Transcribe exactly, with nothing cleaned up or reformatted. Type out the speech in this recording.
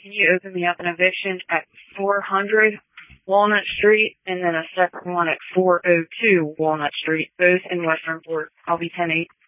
can you open me up an eviction at four hundred Walnut Street and then a separate one at four oh two Walnut Street, both in Westernport? I'll be ten eight.